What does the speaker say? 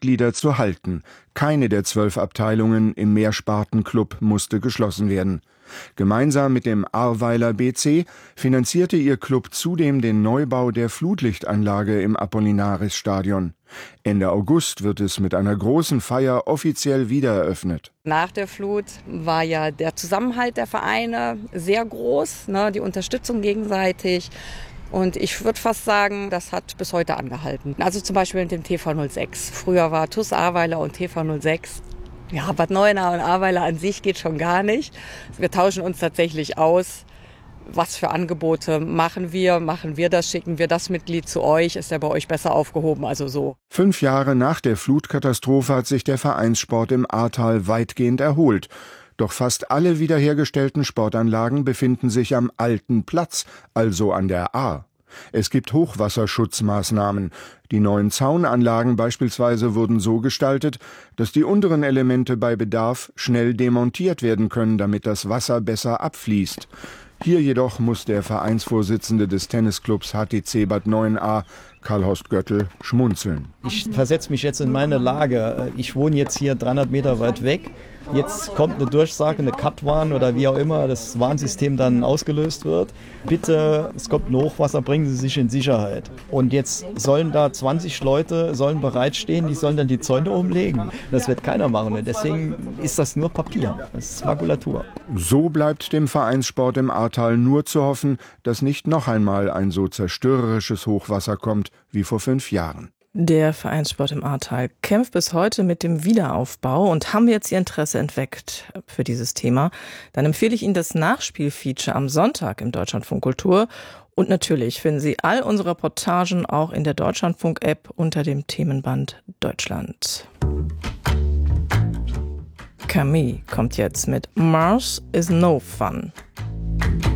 Mitglieder zu halten. Keine der 12 Abteilungen im Mehrspartenclub musste geschlossen werden. Gemeinsam mit dem Ahrweiler BC finanzierte ihr Club zudem den Neubau der Flutlichtanlage im Apollinaris-Stadion. Ende August wird es mit einer großen Feier offiziell wiedereröffnet. Nach der Flut war ja der Zusammenhalt der Vereine sehr groß, die Unterstützung gegenseitig. Und ich würde fast sagen, das hat bis heute angehalten. Also zum Beispiel mit dem TV06. Früher war TuS Ahrweiler und TV06. Ja, Bad Neuenahr und Ahrweiler an sich geht schon gar nicht. Wir tauschen uns tatsächlich aus. Was für Angebote machen wir das, schicken wir das Mitglied zu euch, ist er bei euch besser aufgehoben, also so. 5 Jahre nach der Flutkatastrophe hat sich der Vereinssport im Ahrtal weitgehend erholt. Doch fast alle wiederhergestellten Sportanlagen befinden sich am alten Platz, also an der Ahr. Es gibt Hochwasserschutzmaßnahmen. Die neuen Zaunanlagen beispielsweise wurden so gestaltet, dass die unteren Elemente bei Bedarf schnell demontiert werden können, damit das Wasser besser abfließt. Hier jedoch muss der Vereinsvorsitzende des Tennisclubs HTC Bad Neuenahr, Karl-Horst Göttl, schmunzeln. Ich versetze mich jetzt in meine Lage. Ich wohne jetzt hier 300 Meter weit weg. Jetzt kommt eine Durchsage, eine Cut-Warn oder wie auch immer das Warnsystem dann ausgelöst wird. Bitte, es kommt ein Hochwasser, bringen Sie sich in Sicherheit. Und jetzt sollen da 20 Leute bereitstehen, die sollen dann die Zäune umlegen. Das wird keiner machen. Und deswegen ist das nur Papier. Das ist Makulatur. So bleibt dem Vereinssport im Ahrtal nur zu hoffen, dass nicht noch einmal ein so zerstörerisches Hochwasser kommt wie vor 5 Jahren. Der Vereinssport im Ahrtal kämpft bis heute mit dem Wiederaufbau und haben wir jetzt Ihr Interesse entweckt für dieses Thema, dann empfehle ich Ihnen das Nachspielfeature am Sonntag im Deutschlandfunk Kultur und natürlich finden Sie all unsere Reportagen auch in der Deutschlandfunk-App unter dem Themenband Deutschland. Camille kommt jetzt mit Mars is no fun.